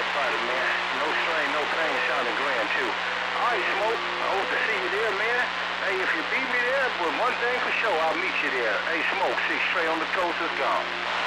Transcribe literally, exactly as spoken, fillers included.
fighter, man. No strain, no pain, sounding grand, too. All right, Smoke. I hope to see you there, man. Hey, if you beat me there, but one thing for sure, I'll meet you there. Hey, Smoke, six straight on the coast is gone.